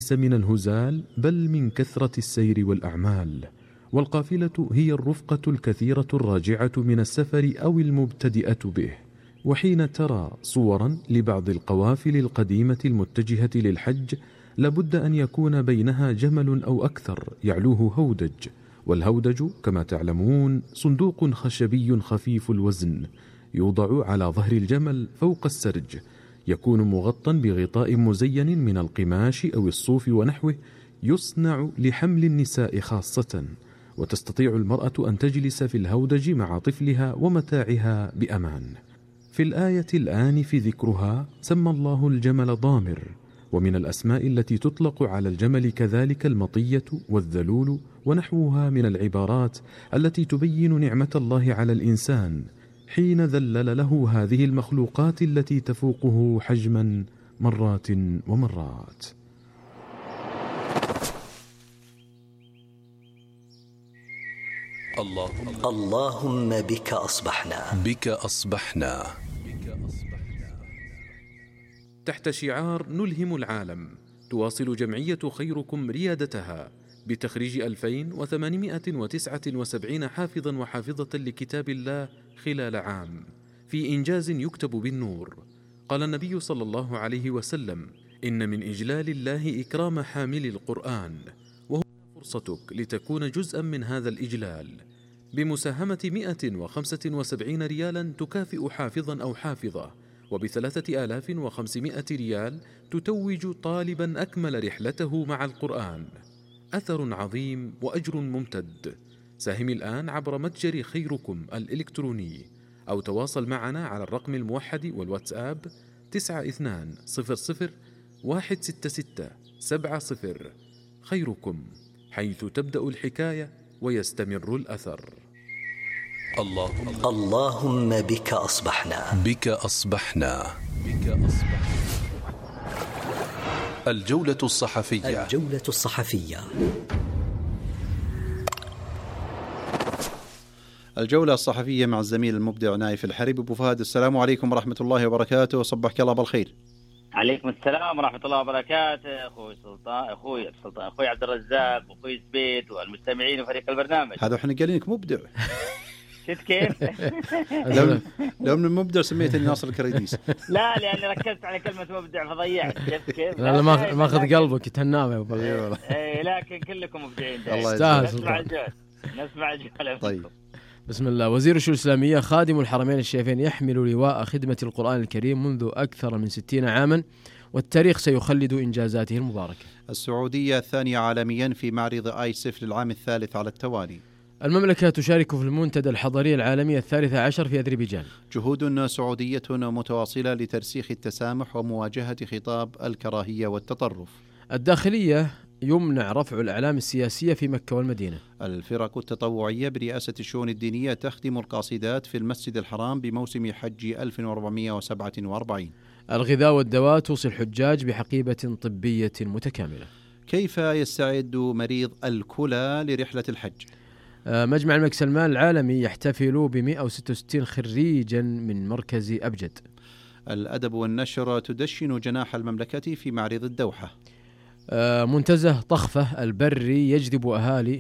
ليس من الهزال بل من كثرة السير والأعمال. والقافلة هي الرفقة الكثيرة الراجعة من السفر أو المبتدئة به. وحين ترى صورا لبعض القوافل القديمة المتجهة للحج لابد أن يكون بينها جمل أو أكثر يعلوه هودج. والهودج كما تعلمون صندوق خشبي خفيف الوزن يوضع على ظهر الجمل فوق السرج، يكون مغطى بغطاء مزين من القماش أو الصوف ونحوه، يصنع لحمل النساء خاصة، وتستطيع المرأة أن تجلس في الهودج مع طفلها ومتاعها بأمان. في الآية الآنف ذكرها سمى الله الجمل ضامر. ومن الأسماء التي تطلق على الجمل كذلك المطية والذلول ونحوها من العبارات التي تبين نعمة الله على الإنسان حين ذلل له هذه المخلوقات التي تفوقه حجما مرات ومرات. اللهم بك أصبحنا. تحت شعار نلهم العالم تواصل جمعية خيركم ريادتها بتخريج 2879 حافظا وحافظة لكتاب الله خلال عام في إنجاز يكتب بالنور. قال النبي صلى الله عليه وسلم: إن من إجلال الله إكرام حامل القرآن، وهو فرصتك لتكون جزءا من هذا الإجلال بمساهمة 175 ريالا تكافئ حافظا أو حافظة، وب3500 ريال تتوج طالبا أكمل رحلته مع القرآن. أثر عظيم وأجر ممتد. ساهم الآن عبر متجر خيركم الإلكتروني أو تواصل معنا على الرقم الموحد والواتساب 9200166770. خيركم، حيث تبدأ الحكاية ويستمر الأثر. اللهم بك أصبحنا. الجولة الصحفية. الجولة الصحفية مع الزميل المبدع نايف الحريب. أبو فهد، السلام عليكم ورحمة الله وبركاته، صبحك الله بالخير. عليكم السلام ورحمة الله وبركاته أخوي عبد الرزاق وأخوي زبيد والمستمعين وفريق البرنامج. هذا احنا قالينك مبدع. شفت كيف؟ لو من المبدع سميتني ناصر الكريديس. لا، لأني ركزت على كلمة مبدع فضيعت. شفت كيف؟ لا ما أخذ قلبك يتهنى يا أبو لكن كلكم مبدعين. الله يستاهل. نسمع الجولة. طيب، بسم الله. وزير الشؤون الإسلامية خادم الحرمين الشريفين يحمل لواء خدمة القرآن الكريم منذ أكثر من 60 عاما، والتاريخ سيخلد إنجازاته المباركة. السعودية الثانية عالميا في معرض آيسف للعام الثالث على التوالي. المملكة تشارك في المنتدى الحضري العالمي 13 في أذربيجان. جهود سعودية متواصلة لترسيخ التسامح ومواجهة خطاب الكراهية والتطرف. الداخلية يمنع رفع الأعلام السياسية في مكة والمدينة. الفرق التطوعية برئاسة الشؤون الدينية تخدم القاصدات في المسجد الحرام بموسم حج 1447. الغذاء والدواء توصي الحجاج بحقيبة طبية متكاملة. كيف يستعد مريض الكلى لرحلة الحج؟ مجمع الملك سلمان العالمي يحتفل ب166 خريجا من مركز أبجد. الأدب والنشر تدشن جناح المملكة في معرض الدوحة. منتزه طخفة البري يجذب أهالي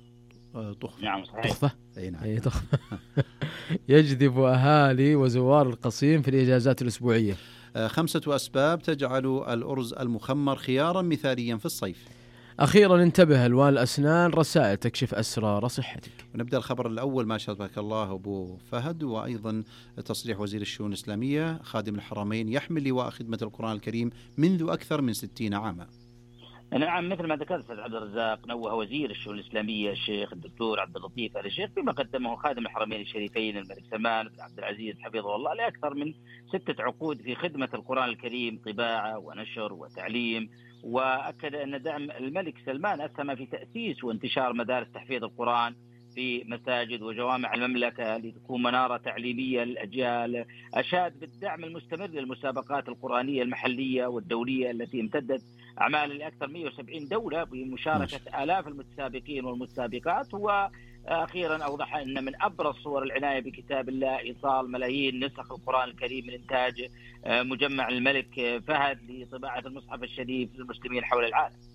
طخفة طخفة يجذب أهالي وزوار القصيم في الإجازات الأسبوعية. 5 أسباب تجعل الأرز المخمر خيارا مثاليا في الصيف. أخيرا انتبه، ألوان الأسنان رسائل تكشف أسرار صحتك. ونبدأ الخبر الأول ما شابك الله أبو فهد، وأيضا تصريح وزير الشؤون الإسلامية خادم الحرمين يحمل لواء خدمة القرآن الكريم منذ أكثر من 60 عاما. نعم، مثل ما ذكرت أستاذ عبد الرزاق، نوه وزير الشؤون الإسلامية الشيخ الدكتور عبد اللطيف آل الشيخ بما قدمه خادم الحرمين الشريفين الملك سلمان بن عبد العزيز حفظه الله لأكثر من 6 عقود في خدمة القرآن الكريم طباعة ونشر وتعليم. وأكد أن دعم الملك سلمان أسهم في تأسيس وانتشار مدارس تحفيظ القرآن في مساجد وجوامع المملكة لتكون منارة تعليمية للأجيال. أشاد بالدعم المستمر للمسابقات القرآنية المحلية والدولية التي امتدت أعمال لأكثر 170 دولة بمشاركة آلاف المتسابقين والمتسابقات. وأخيرا أوضح أن من أبرز صور العناية بكتاب الله إيصال ملايين نسخ القرآن الكريم من إنتاج مجمع الملك فهد لطباعة المصحف الشريف للمسلمين حول العالم.